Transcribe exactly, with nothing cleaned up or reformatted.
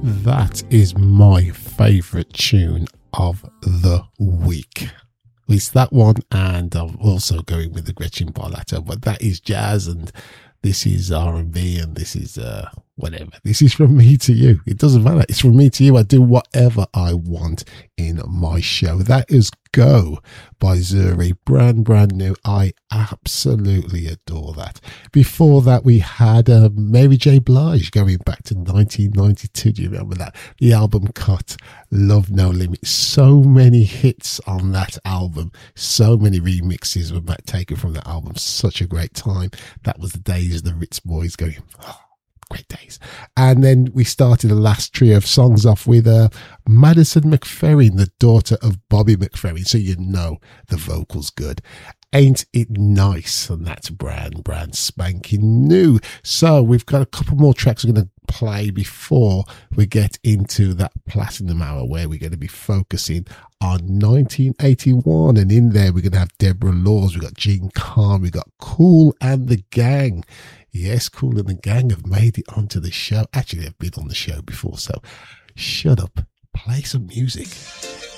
That is my favourite tune of the week. It's that one, and I'm also going with the Gretchen Parlato, but that is jazz, and this is R and B, and this is uh, whatever. This is from me to you. It doesn't matter. It's from me to you. I do whatever I want in my show. That is Go by Zuri. Brand, brand new. I absolutely adore that. Before that, we had uh, Mary J. Blige going back to nineteen ninety-two. Do you remember that? The album Cut, Love No Limit. So many hits on that album. So many remixes were taken from that album. Such a great time. That was the days of the Ritz Boys going, oh, great days. And then we started the last trio of songs off with uh, Madison McFerrin, the daughter of Bobby McFerrin. So you know the vocal's good. Ain't It Nice? And that's brand, brand spanking new. So we've got a couple more tracks we're going to play before we get into that Platinum Hour, where we're going to be focusing on nineteen eighty-one. And in there, we're going to have Deborah Laws, we've got Gene Khan, we've got Kool and the Gang. Yes, Kool and the Gang have made it onto the show. Actually, they've been on the show before, so shut up. Play some music.